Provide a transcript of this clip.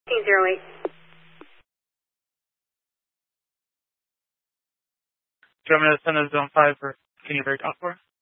1808. Do you want me to send a zone 5 for, can you break off for?